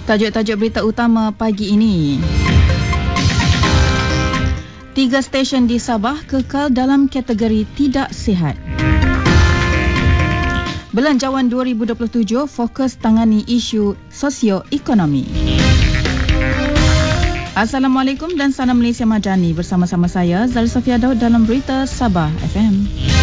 Tajuk-tajuk berita utama pagi ini. 3 stesen di Sabah kekal dalam kategori tidak sihat. Belanjawan 2027 fokus tangani isu sosioekonomi. Assalamualaikum dan salam Malaysia Madani. Bersama-sama saya Zal Sofia Daud dalam Berita Sabah FM.